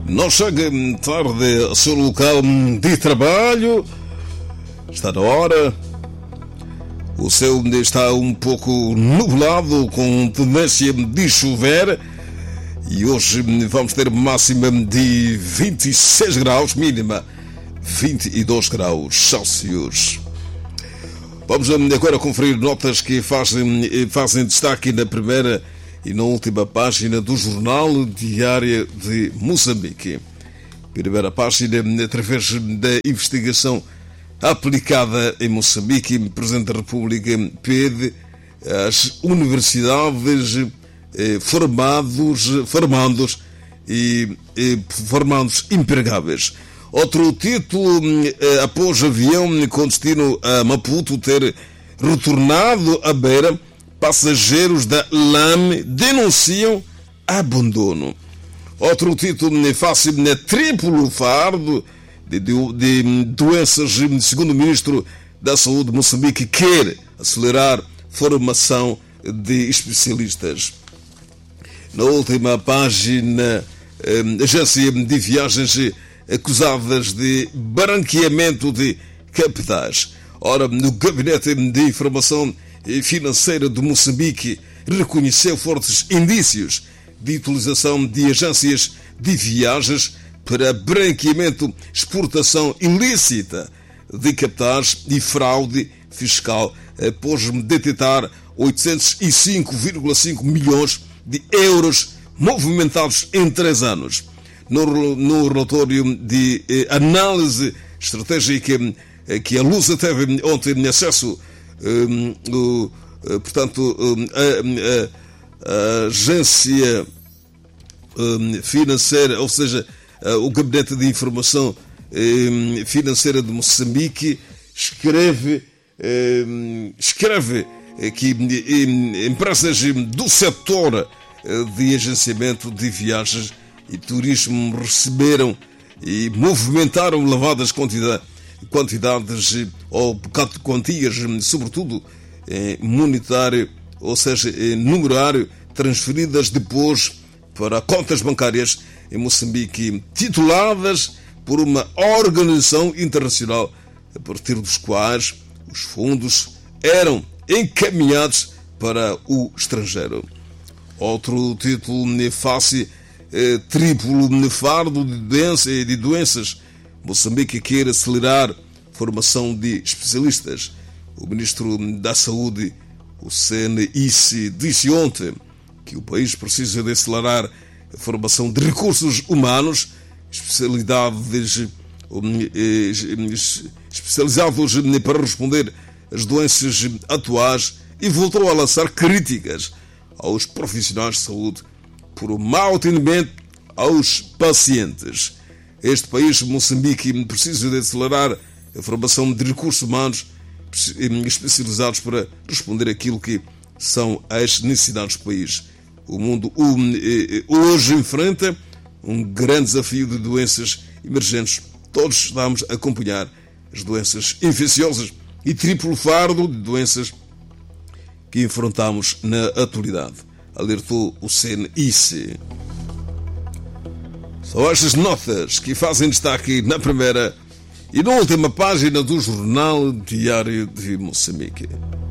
Não chega tarde ao seu local de trabalho. Está na hora. O céu está um pouco nublado, com tendência de chover. E hoje vamos ter máxima de 26 graus, mínima 22 graus Celsius. Vamos agora conferir notas que fazem destaque na primeira e na última página do Jornal Diário de Moçambique. Primeira página, através da investigação aplicada em Moçambique, o Presidente da República pede às universidades formandos empregáveis. Outro título: após avião com destino a Maputo ter retornado à Beira, passageiros da LAM denunciam abandono. Outro título fácil: triplo fardo de doenças. Segundo o Ministro da Saúde de Moçambique, quer acelerar formação de especialistas. Na última página, agência de viagens acusadas de branqueamento de capitais. Ora, no Gabinete de Informação Financeira de Moçambique reconheceu fortes indícios de utilização de agências de viagens para branqueamento, exportação ilícita de capitais e fraude fiscal, após detectar 805,5 milhões de euros movimentados em 3 anos. No relatório de análise estratégica que a Lusa teve ontem acesso, a agência financeira, ou seja, o Gabinete de Informação Financeira de Moçambique, escreve que empresas do setor de agenciamento de viagens e turismo receberam e movimentaram elevadas quantidades ou quantias, sobretudo monetário, ou seja, numerário, transferidas depois para contas bancárias em Moçambique, tituladas por uma organização internacional, a partir dos quais os fundos eram encaminhados para o estrangeiro. Outro título fácil: triplo fardo de doenças. Moçambique quer acelerar formação de especialistas. O Ministro da Saúde, o CNIC, disse ontem que o país precisa de acelerar a formação de recursos humanos especializados para responder às doenças atuais, e voltou a lançar críticas aos profissionais de saúde por um mau atendimento aos pacientes. Este país, Moçambique, precisa de acelerar a formação de recursos humanos especializados para responder àquilo que são as necessidades do país. O mundo hoje enfrenta um grande desafio de doenças emergentes. Todos estamos a acompanhar as doenças infecciosas e triplo fardo de doenças que enfrentamos na atualidade, alertou o CNIC. São estas notas que fazem destaque na primeira e na última página do Jornal Diário de Moçambique.